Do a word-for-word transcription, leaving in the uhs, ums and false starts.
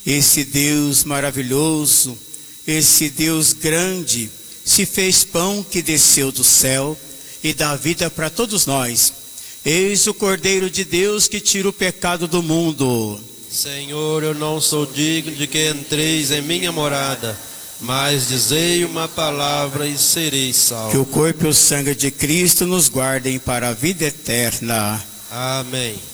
Esse Deus maravilhoso, esse Deus grande, se fez pão que desceu do céu e dá vida para todos nós. Eis o Cordeiro de Deus que tira o pecado do mundo. Senhor, eu não sou digno de que entreis em minha morada, mas dizei uma palavra e serei salvo. Que o corpo e o sangue de Cristo nos guardem para a vida eterna. Amém.